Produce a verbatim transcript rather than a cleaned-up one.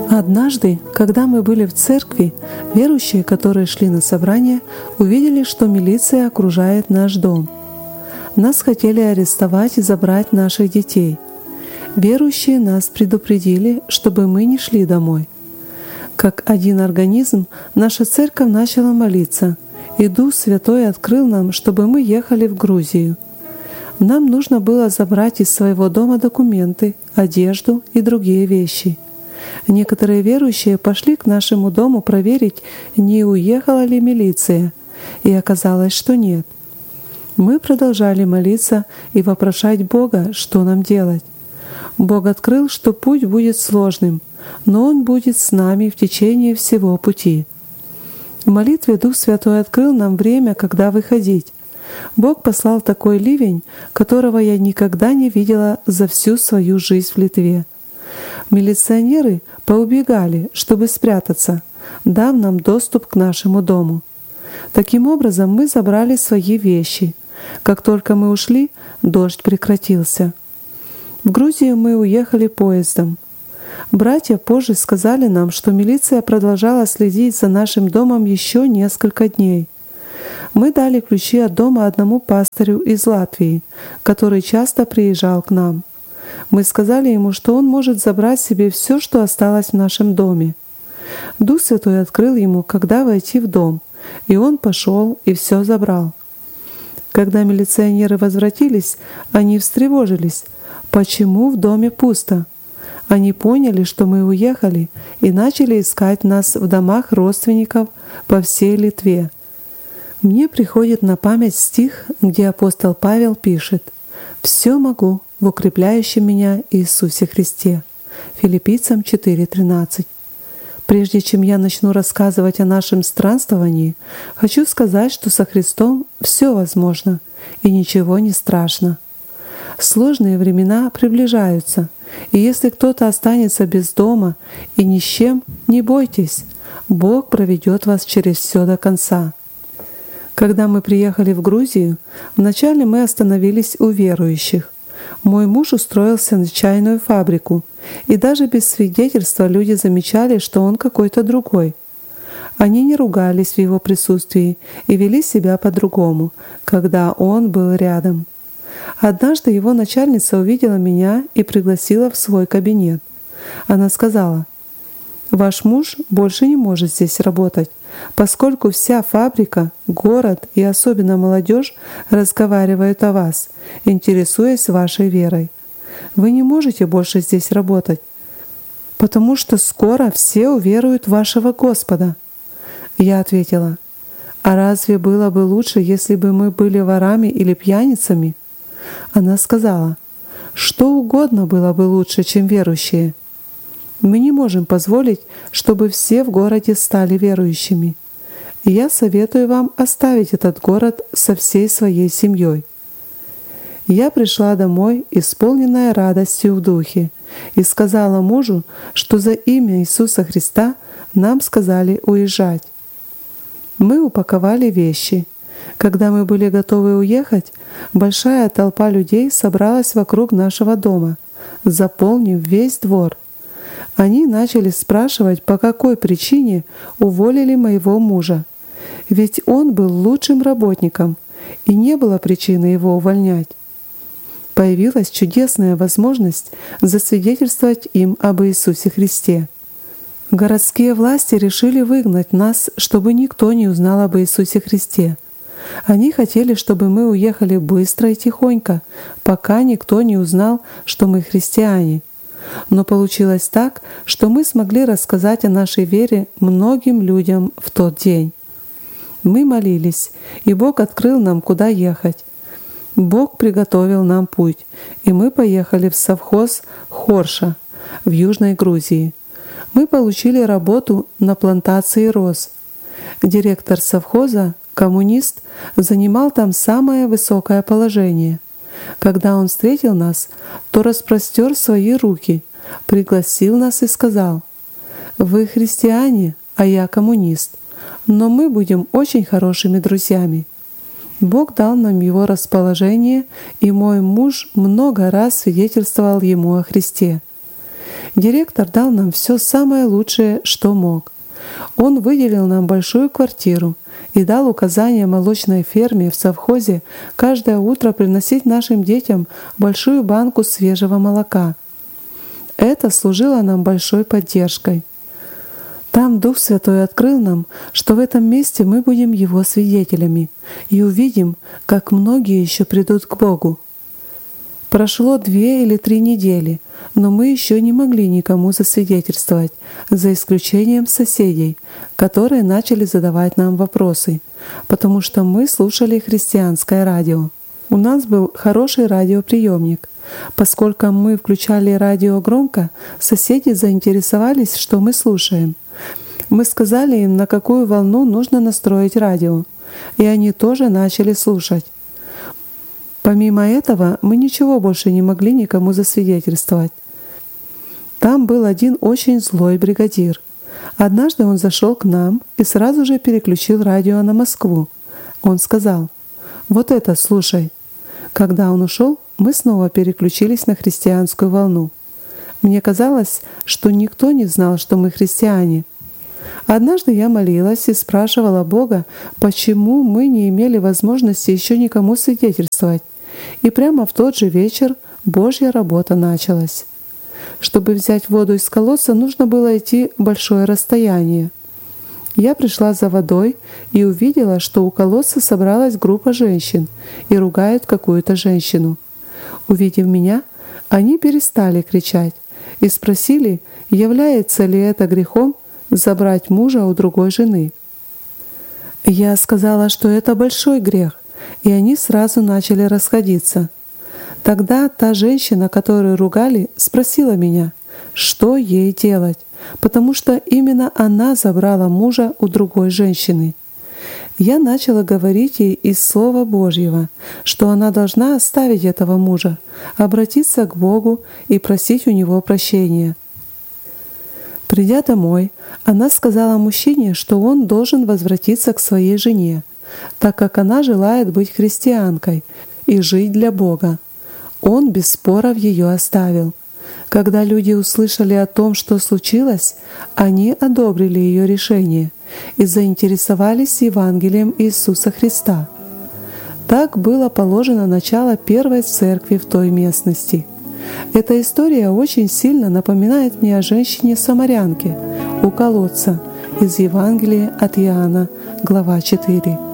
Однажды, когда мы были в церкви, верующие, которые шли на собрание, увидели, что милиция окружает наш дом. Нас хотели арестовать и забрать наших детей. Верующие нас предупредили, чтобы мы не шли домой. Как один организм, наша церковь начала молиться, и Дух Святой открыл нам, чтобы мы ехали в Грузию. Нам нужно было забрать из своего дома документы, одежду и другие вещи. Некоторые верующие пошли к нашему дому проверить, не уехала ли милиция, и оказалось, что нет. Мы продолжали молиться и вопрошать Бога, что нам делать. Бог открыл, что путь будет сложным, но Он будет с нами в течение всего пути. В молитве Дух Святой открыл нам время, когда выходить. Бог послал такой ливень, которого я никогда не видела за всю свою жизнь в Литве. Милиционеры поубегали, чтобы спрятаться, дав нам доступ к нашему дому. Таким образом, мы забрали свои вещи. Как только мы ушли, дождь прекратился. В Грузию мы уехали поездом. Братья позже сказали нам, что милиция продолжала следить за нашим домом еще несколько дней. Мы дали ключи от дома одному пастырю из Латвии, который часто приезжал к нам. Мы сказали ему, что он может забрать себе все, что осталось в нашем доме. Дух Святой открыл ему, когда войти в дом, и он пошел и все забрал. Когда милиционеры возвратились, они встревожились. Почему в доме пусто? Они поняли, что мы уехали, и начали искать нас в домах родственников по всей Литве. Мне приходит на память стих, где апостол Павел пишет: «Все могу в укрепляющем меня Иисусе Христе». Филиппийцам четыре тринадцать. Прежде чем я начну рассказывать о нашем странствовании, хочу сказать, что со Христом все возможно и ничего не страшно. Сложные времена приближаются, и если кто-то останется без дома и ни с чем, не бойтесь, Бог проведет вас через все до конца. Когда мы приехали в Грузию, вначале мы остановились у верующих. Мой муж устроился на чайную фабрику, и даже без свидетельства люди замечали, что он какой-то другой. Они не ругались в его присутствии и вели себя по-другому, когда он был рядом. Однажды его начальница увидела меня и пригласила в свой кабинет. Она сказала: «Ваш муж больше не может здесь работать, поскольку вся фабрика, город и особенно молодежь разговаривают о вас, интересуясь вашей верой. Вы не можете больше здесь работать, потому что скоро все уверуют в вашего Господа». Я ответила: «А разве было бы лучше, если бы мы были ворами или пьяницами?» Она сказала: «Что угодно было бы лучше, чем верующие. Мы не можем позволить, чтобы все в городе стали верующими. Я советую вам оставить этот город со всей своей семьей». Я пришла домой, исполненная радостью в духе, и сказала мужу, что за имя Иисуса Христа нам сказали уезжать. Мы упаковали вещи. Когда мы были готовы уехать, большая толпа людей собралась вокруг нашего дома, заполнив весь двор. Они начали спрашивать, по какой причине уволили моего мужа. Ведь он был лучшим работником, и не было причины его увольнять. Появилась чудесная возможность засвидетельствовать им об Иисусе Христе. Городские власти решили выгнать нас, чтобы никто не узнал об Иисусе Христе. Они хотели, чтобы мы уехали быстро и тихонько, пока никто не узнал, что мы христиане. Но получилось так, что мы смогли рассказать о нашей вере многим людям в тот день. Мы молились, и Бог открыл нам, куда ехать. Бог приготовил нам путь, и мы поехали в совхоз Хорша в Южной Грузии. Мы получили работу на плантации роз. Директор совхоза, коммунист, занимал там самое высокое положение. Когда он встретил нас, то распростер свои руки, пригласил нас и сказал: «Вы христиане, а я коммунист, но мы будем очень хорошими друзьями». Бог дал нам его расположение, и мой муж много раз свидетельствовал ему о Христе. Директор дал нам все самое лучшее, что мог. Он выделил нам большую квартиру и дал указание молочной ферме в совхозе каждое утро приносить нашим детям большую банку свежего молока. Это служило нам большой поддержкой. Там Дух Святой открыл нам, что в этом месте мы будем Его свидетелями и увидим, как многие еще придут к Богу. Прошло две или три недели, но мы еще не могли никому засвидетельствовать, за исключением соседей, которые начали задавать нам вопросы, потому что мы слушали христианское радио. У нас был хороший радиоприемник. Поскольку мы включали радио громко, соседи заинтересовались, что мы слушаем. Мы сказали им, на какую волну нужно настроить радио, и они тоже начали слушать. Помимо этого, мы ничего больше не могли никому засвидетельствовать. Там был один очень злой бригадир. Однажды он зашел к нам и сразу же переключил радио на Москву. Он сказал: «Вот это слушай». Когда он ушел, мы снова переключились на христианскую волну. Мне казалось, что никто не знал, что мы христиане. Однажды я молилась и спрашивала Бога, почему мы не имели возможности еще никому свидетельствовать. И прямо в тот же вечер Божья работа началась. Чтобы взять воду из колодца, нужно было идти большое расстояние. Я пришла за водой и увидела, что у колодца собралась группа женщин и ругают какую-то женщину. Увидев меня, они перестали кричать и спросили, является ли это грехом забрать мужа у другой жены. Я сказала, что это большой грех, и они сразу начали расходиться. Тогда та женщина, которую ругали, спросила меня, что ей делать, потому что именно она забрала мужа у другой женщины. Я начала говорить ей из Слова Божьего, что она должна оставить этого мужа, обратиться к Богу и просить у него прощения. Придя домой, она сказала мужчине, что он должен возвратиться к своей жене, так как она желает быть христианкой и жить для Бога. Он без споров ее оставил. Когда люди услышали о том, что случилось, они одобрили ее решение и заинтересовались Евангелием Иисуса Христа. Так было положено начало первой церкви в той местности. Эта история очень сильно напоминает мне о женщине-самарянке у колодца из Евангелия от Иоанна, глава четыре.